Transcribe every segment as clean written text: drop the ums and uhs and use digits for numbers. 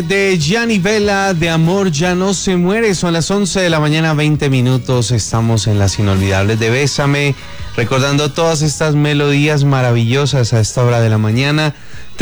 De Gianni Vela, de Amor Ya No Se Muere. Son las 11 de la mañana, 20 minutos. Estamos en las inolvidables de Bésame, recordando todas estas melodías maravillosas a esta hora de la mañana.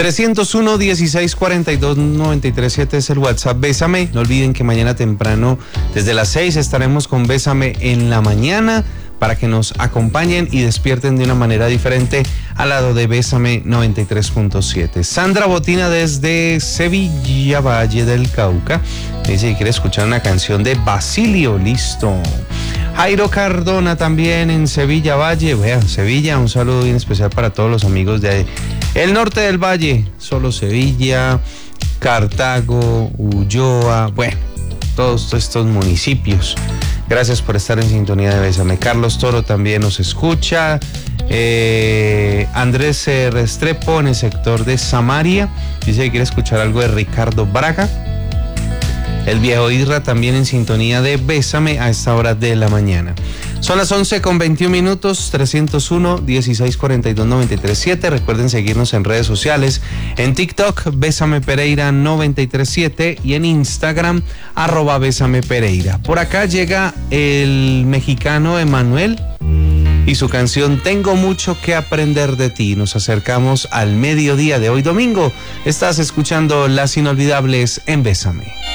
301-1642-937 es el WhatsApp Bésame. No olviden que mañana temprano, desde las 6, estaremos con Bésame en la mañana, para que nos acompañen y despierten de una manera diferente al lado de Bésame 93.7. Sandra Botina desde Sevilla, Valle del Cauca, dice que quiere escuchar una canción de Basilio. Listo. Jairo Cardona también en Sevilla, Valle. Vean, Sevilla, un saludo bien especial para todos los amigos de el norte del Valle. Solo Sevilla, Cartago, Ulloa, bueno, todos estos municipios. Gracias por estar en sintonía de Bésame. Carlos Toro también nos escucha. Andrés Restrepo en el sector de Samaria dice que quiere escuchar algo de Ricardo Braga. El viejo Isra también en sintonía de Bésame a esta hora de la mañana. Son las 11:21 minutos. 301-1642-937. Recuerden seguirnos en redes sociales, en TikTok Bésame Pereira 937 y en Instagram @Bésame Pereira. Por acá llega el mexicano Emanuel y su canción Tengo Mucho que Aprender de Ti. Nos acercamos al mediodía de hoy domingo. Estás escuchando Las Inolvidables en Bésame.